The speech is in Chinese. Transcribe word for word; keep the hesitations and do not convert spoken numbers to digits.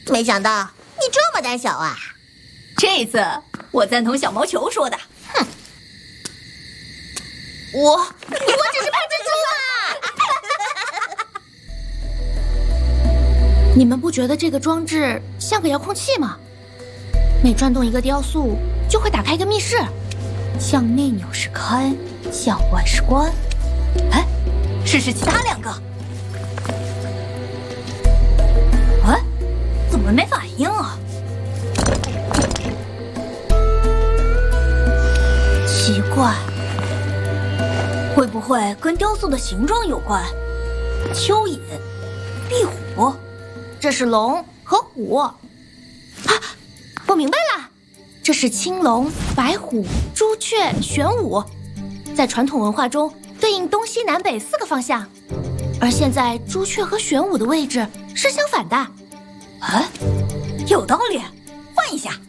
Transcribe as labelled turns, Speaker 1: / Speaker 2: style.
Speaker 1: 没想到你这么胆小啊！
Speaker 2: 这次我赞同小毛球说的。
Speaker 1: 哼，我我只是怕蜘蛛啊！
Speaker 3: 你们不觉得这个装置像个遥控器吗？每转动一个雕塑，就会打开一个密室。向内扭是开，向外是关。哎，
Speaker 2: 试试其他两个。哎，怎么没反应啊？奇怪，会不会跟雕塑的形状有关？蚯蚓、壁虎，
Speaker 3: 这是龙和虎。啊，我明白了，这是青龙、白虎、朱雀、玄武，在传统文化中对应东西南北四个方向，而现在朱雀和玄武的位置是相反的。
Speaker 2: 哎，有道理，换一下。